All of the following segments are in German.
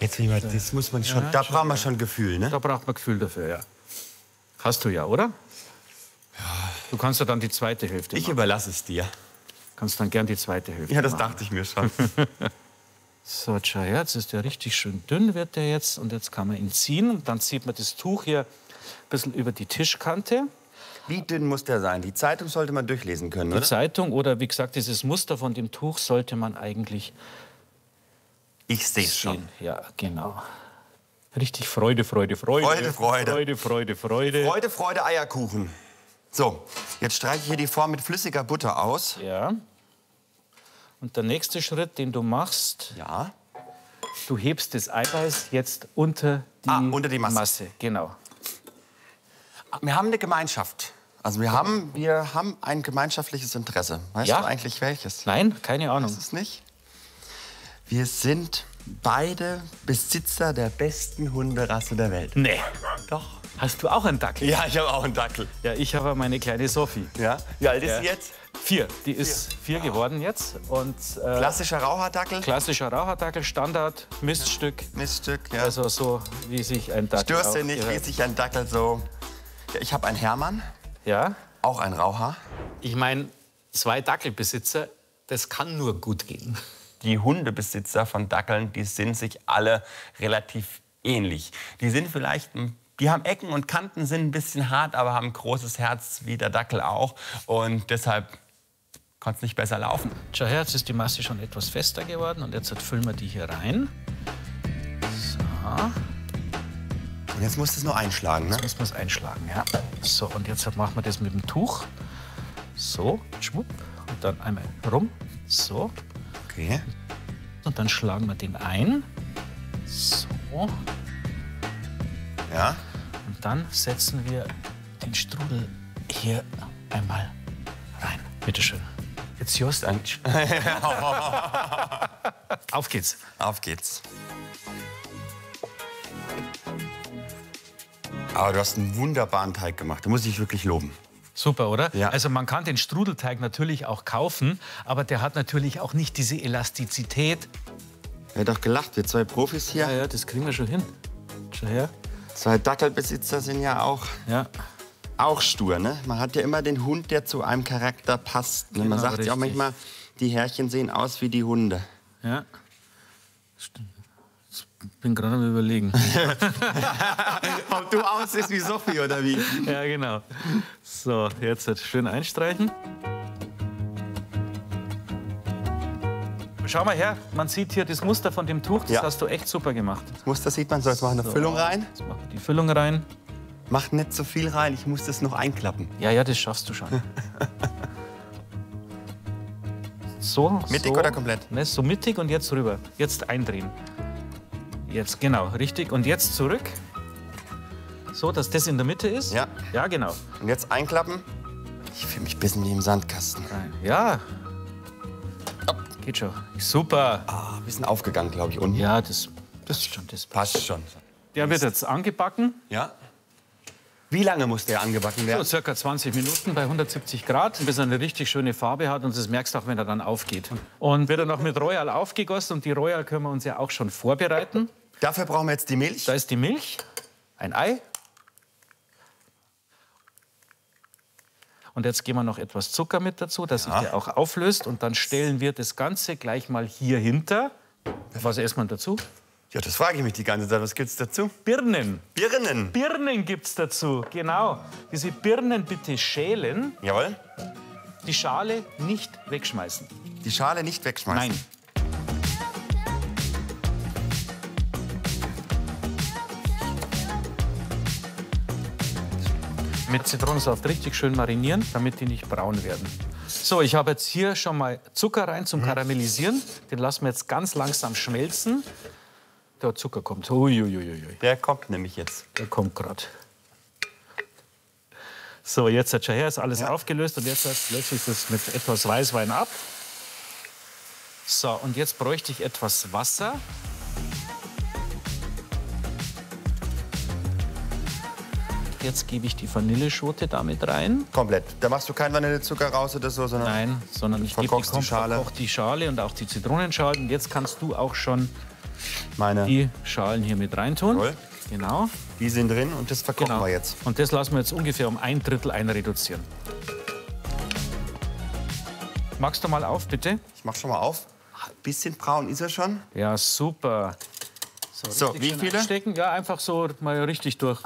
Jetzt, das muss man schon, da braucht man schon Gefühl, ne? Da braucht man Gefühl dafür, ja. Hast du ja, oder? Ja. Du kannst ja dann die zweite Hälfte machen. Ich überlasse es dir. Kannst dann gern die zweite Hälfte Ja, das machen. dachte ich mir schon. So, schau her, jetzt ist der richtig schön dünn, wird der jetzt. Und jetzt kann man ihn ziehen. Und dann zieht man das Tuch hier ein bisschen über die Tischkante. Wie dünn muss der sein? Die Zeitung sollte man durchlesen können, oder? Die Zeitung oder, wie gesagt, dieses Muster von dem Tuch sollte man eigentlich Ich sehe es schon. Ja, genau. Richtig Freude, Freude, Freude. Freude, Freude. Freude, Freude, Freude. Freude, Freude, Eierkuchen. So, jetzt streiche ich hier die Form mit flüssiger Butter aus. Ja. Und der nächste Schritt, den du machst, Ja. du hebst das Eiweiß jetzt unter die Masse. Genau. Wir haben eine Gemeinschaft. Also wir haben ein gemeinschaftliches Interesse. Weißt Ja. du eigentlich welches? Nein, keine Ahnung. Ist es nicht? Wir sind beide Besitzer der besten Hunderasse der Welt. Nee. Doch. Hast du auch einen Dackel? Ja, ich habe auch einen Dackel. Ja, ich habe meine kleine Sophie. Ja? Wie alt ist Ja. sie jetzt? 4. Die ist 4 geworden jetzt. Und, Klassischer Raucherdackel? klassischer Raucherdackel, Standard, Miststück. Miststück, ja. Also so, wie sich ein Dackel Störst du auch nicht, wie gehört. sich ein Dackel so... Ja, ich habe einen Hermann, Ja. auch ein Raucher. Ich meine, 2 Dackelbesitzer, das kann nur gut gehen. Die Hundebesitzer von Dackeln, die sind sich alle relativ ähnlich. Die sind vielleicht, die haben Ecken und Kanten, sind ein bisschen hart, aber haben ein großes Herz wie der Dackel auch. Und deshalb kann es nicht besser laufen. Schau her, jetzt ist die Masse schon etwas fester geworden und jetzt füllen wir die hier rein. So, Und jetzt musst du es nur einschlagen, ne? jetzt müssen wir es einschlagen, ja. So, und jetzt machen wir das mit dem Tuch. So, schwupp, und dann einmal rum. So, Okay. und dann schlagen wir den ein. So, Ja. und dann setzen wir den Strudel hier einmal rein. Bitte schön. Jetzt just ein... Auf geht's. Auf geht's. Aber du hast einen wunderbaren Teig gemacht. Da muss ich wirklich loben. Super, oder? Ja. Also man kann den Strudelteig natürlich auch kaufen, aber der hat natürlich auch nicht diese Elastizität. Er hat doch gelacht, wir 2 Profis hier. Ja, das kriegen wir schon hin. Schau her. 2 Dackelbesitzer sind ja Ja. auch stur, ne? Man hat ja immer den Hund, der zu einem Charakter passt. Ne? Man Genau, sagt ja auch richtig. manchmal, die Herrchen sehen aus wie die Hunde. Ja. Stimmt. Ich bin gerade am Überlegen. Ob du aussiehst wie Sophie oder wie? Ja, genau. So, jetzt schön einstreichen. Schau mal her, man sieht hier das Muster von dem Tuch. Das Ja. hast du echt super gemacht. Das Muster sieht man so. Jetzt machen wir eine Füllung rein. Jetzt machen wir die Füllung rein. Mach nicht so viel rein, ich muss das noch einklappen. Ja, das schaffst du schon. So. Mittig so. oder komplett? Ne, so mittig und jetzt rüber. Jetzt eindrehen. Jetzt, genau, richtig. Und jetzt zurück. So, dass das in der Mitte ist. Ja. Ja, genau. Und jetzt einklappen. Ich fühle mich ein bisschen wie im Sandkasten. Ja. Geht schon. Super. Ah, ein bisschen aufgegangen, glaube ich, unten. Ja, das schon. Das Passt schon. Der wird jetzt angebacken. Ja. Wie lange muss der angebacken So, werden? circa 20 Minuten bei 170 Grad, bis er eine richtig schöne Farbe hat. Und das merkst du auch, wenn er dann aufgeht. Und wird er noch mit Royal aufgegossen. Und die Royal können wir uns ja auch schon vorbereiten. Dafür brauchen wir jetzt die Milch. Da ist die Milch, ein Ei. Und jetzt geben wir noch etwas Zucker mit dazu, dass sich der auch auflöst. Und dann stellen wir das Ganze gleich mal hier hinter. Was isst man dazu? Ja, das frage ich mich die ganze Zeit. Was gibt's dazu? Birnen. Birnen. Birnen gibt's dazu, genau. Diese Birnen bitte schälen, Jawohl. die Schale nicht wegschmeißen. Die Schale nicht wegschmeißen. Nein. Mit Zitronensaft richtig schön marinieren, damit die nicht braun werden. So, ich habe jetzt hier schon mal Zucker rein zum Karamellisieren. Den lassen wir jetzt ganz langsam schmelzen. Der Zucker kommt. Uiuiui. Der kommt nämlich jetzt. Der kommt gerade. So, jetzt hat schon her, ist alles aufgelöst und jetzt löse ich das mit etwas Weißwein ab. So, und jetzt bräuchte ich etwas Wasser. Jetzt gebe ich die Vanilleschote damit rein. Komplett. Da machst du keinen Vanillezucker raus oder so, sondern Nein, sondern ich gebe Verkochst die Schale. verkocht die Schale und auch die Zitronenschalen. Und jetzt kannst du auch schon meine. die Schalen hier mit reintun. Jawohl. Genau. Die sind drin und das verkochen wir jetzt. Und das lassen wir jetzt ungefähr um 1/3 einreduzieren. Machst du mal auf, bitte? Ich mach schon mal auf. Ein bisschen braun ist er schon. Ja, super. So, richtig wie schön viele? einstecken. Ja, einfach so mal richtig durch.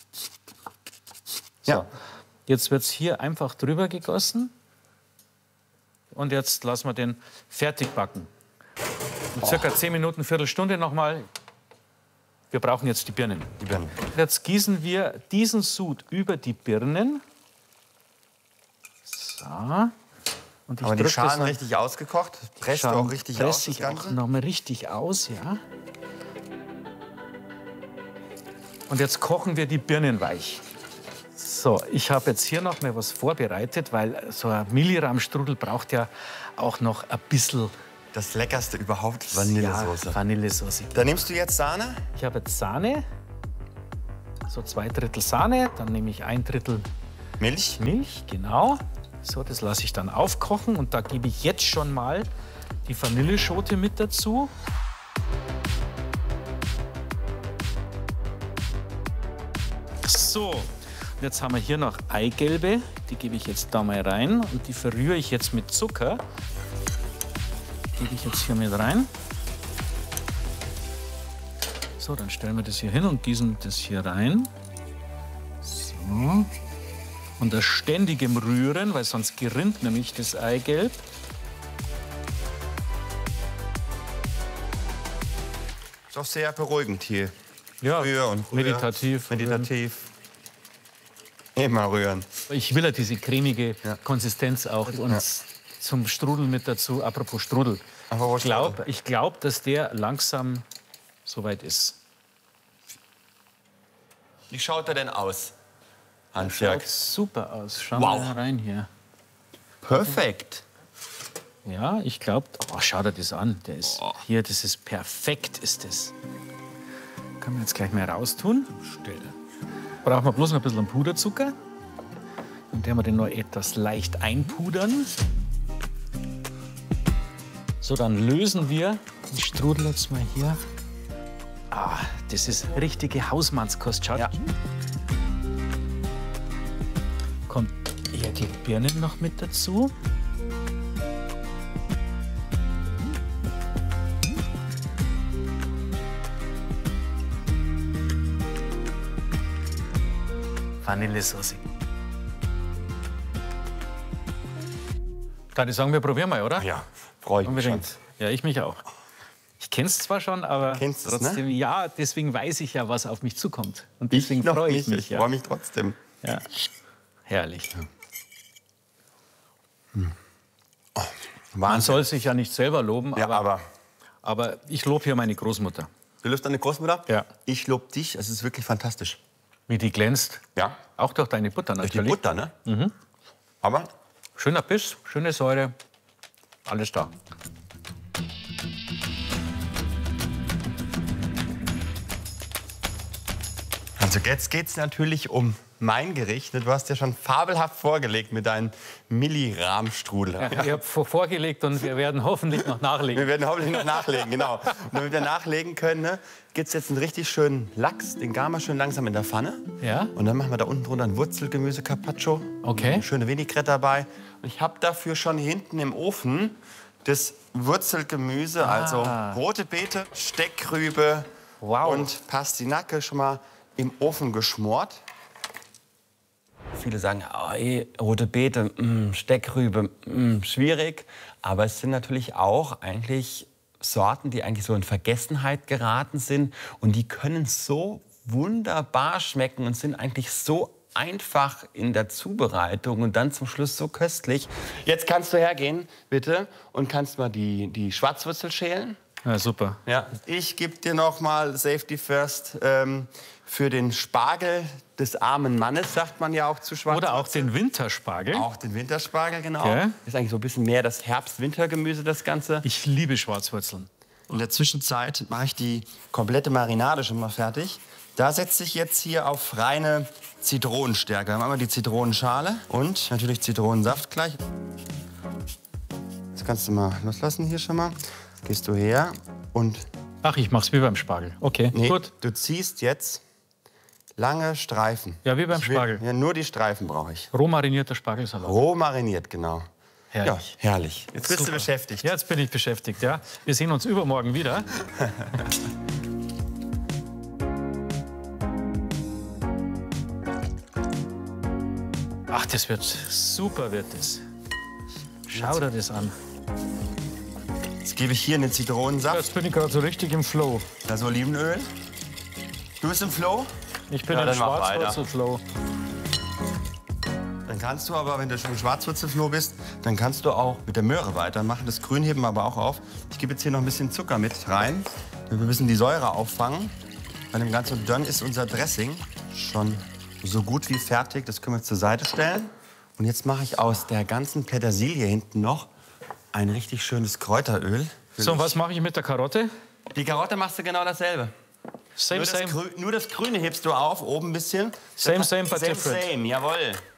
Ja. Jetzt wird es hier einfach drüber gegossen. Und jetzt lassen wir den fertig backen. In circa 10 Minuten, Viertelstunde nochmal. Wir brauchen jetzt die Birnen. Die Birnen. Jetzt gießen wir diesen Sud über die Birnen. So. Und ich Aber die drück das Schalen noch- richtig ausgekocht. Presst du Schalen auch richtig press aus, das ich auch Ganze? noch mal richtig aus, ja. Und jetzt kochen wir die Birnen weich. So, ich habe jetzt hier noch mal was vorbereitet, weil so ein Millirahmstrudel braucht ja auch noch ein bisschen Das Leckerste überhaupt, Vanillesoße. Ja, Vanillesoße. Da nimmst du jetzt Sahne. Ich habe jetzt Sahne, so 2/3 Sahne, dann nehme ich 1/3 Milch. Milch, genau. So, das lasse ich dann aufkochen und da gebe ich jetzt schon mal die Vanilleschote mit dazu. So, und jetzt haben wir hier noch Eigelbe, die gebe ich jetzt da mal rein und die verrühre ich jetzt mit Zucker. Gebe ich jetzt hier mit rein. So, dann stellen wir das hier hin und gießen das hier rein. So. Unter ständigem Rühren, weil sonst gerinnt nämlich das Eigelb. Ist auch sehr beruhigend hier. Ja, Rühr und rühr. meditativ. Meditativ. Immer rühren. Ich will ja diese cremige Konsistenz auch uns zum Strudel mit dazu. Apropos Strudel. Apropos Strudel. Ich glaube, dass der langsam soweit ist. Wie schaut er denn aus, Schaut Hans-Jörg? super aus. Schau Wow. mal rein hier. Perfekt. Ja, ich glaube, oh, schau dir das an. Der ist hier, das ist perfekt, ist das. Kann man jetzt gleich mal raustun. Brauchen wir bloß noch ein bisschen Puderzucker. Dann werden wir den noch etwas leicht einpudern. So, dann lösen wir den Strudel jetzt mal hier. Ah, das ist richtige Hausmannskost. Schaut. Ja. Kommt hier die Birnen noch mit dazu. Vanillesoße. Kann ich sagen, wir probieren mal, oder? Ja, freue ich mich schon. Unbedingt. Ja, ich mich auch. Ich kenn's zwar schon, aber Kennst du's, trotzdem, ne? ja, deswegen weiß ich ja, was auf mich zukommt. Und Ich deswegen noch freue ich nicht. mich. Ich freue mich trotzdem. Ja. Herrlich. Man Wahnsinn. soll sich ja nicht selber loben, Ja, aber aber ich lobe hier meine Großmutter. du lobst deine Großmutter? Ja. Ich lobe dich. Es ist wirklich fantastisch. Wie die glänzt. Ja. Auch durch deine Butter Durch natürlich. die Butter, ne? Aber Schöner Biss, schöne Säure. Alles da. also jetzt geht es natürlich um mein Gericht. Du hast ja schon fabelhaft vorgelegt mit deinem Millirahmstrudel. Ich habe vorgelegt und wir werden hoffentlich noch nachlegen. Wir werden hoffentlich noch nachlegen, genau. Und damit wir nachlegen können, ne, gibt es jetzt einen richtig schönen Lachs. Den garen wir schön langsam in der Pfanne. Ja? Und dann machen wir da unten drunter ein Wurzelgemüse-Carpaccio. Okay. Eine schöne Vinaigrette dabei. Und ich habe dafür schon hinten im Ofen das Wurzelgemüse, also rote Beete, Steckrübe Wow. und Pastinake schon mal im Ofen geschmort. Viele sagen, oh, rote Beete, Steckrübe, schwierig. Aber es sind natürlich auch eigentlich Sorten, die eigentlich so in Vergessenheit geraten sind. Und die können so wunderbar schmecken und sind eigentlich so einfach in der Zubereitung und dann zum Schluss so köstlich. Jetzt kannst du hergehen, bitte, und kannst mal die Schwarzwurzel schälen. Ja, super. Ja. Ich gebe dir noch mal Safety First für den Spargel des armen Mannes, sagt man ja auch zu Schwarzwurzel. Oder auch den Winterspargel. Auch den Winterspargel, genau. Okay. Ist eigentlich so ein bisschen mehr das Herbst-Wintergemüse, das Ganze. Ich liebe Schwarzwurzeln. In der Zwischenzeit mache ich die komplette Marinade schon mal fertig. Da setze ich jetzt hier auf reine Zitronenstärke. Dann machen wir die Zitronenschale und natürlich Zitronensaft gleich. Das kannst du mal loslassen hier schon mal. Gehst du her und Ach, ich mach's wie beim Spargel. Okay, Nee, gut. du ziehst jetzt lange Streifen. Ja, wie beim Spargel. Ja, nur die Streifen brauche ich. Roh marinierter Spargelsalat. Roh mariniert, genau. Herrlich. Ja, herrlich. Jetzt bist Super. du beschäftigt. Ja, jetzt bin ich beschäftigt, ja. Wir sehen uns übermorgen wieder. Ach, das wird super, wird das. Schau dir das an. Jetzt gebe ich hier einen Zitronensaft, Jetzt bin ich gerade so richtig im Flow. das Olivenöl. Du bist im Flow? Ich bin Ja, im dann mach weiter. Schwarzwurzelflow. Dann kannst du aber, wenn du schon im Schwarzwurzelfloh bist, dann kannst du auch mit der Möhre weitermachen. Das Grün heben wir aber auch auf. Ich gebe jetzt hier noch ein bisschen Zucker mit rein. Wir müssen die Säure auffangen. Bei dem Ganzen. Und dann ist unser Dressing schon so gut wie fertig. Das können wir zur Seite stellen. Und jetzt mache ich aus der ganzen Petersilie hinten noch ein richtig schönes Kräuteröl. So, und was mache ich mit der Karotte? Die Karotte machst du genau dasselbe. Same, Nur same. nur das Grüne hebst du auf, oben ein bisschen. Same, same, but Same, different. same, jawohl.